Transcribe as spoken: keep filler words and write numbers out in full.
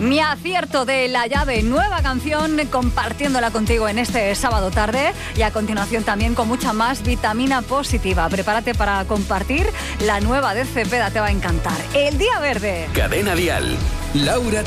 Mi acierto de la llave, nueva canción, compartiéndola contigo en este sábado tarde. Y a continuación también con mucha más vitamina positiva. Prepárate para compartir la nueva de Cepeda, te va a encantar. El Día Verde. Cadena Dial. Laura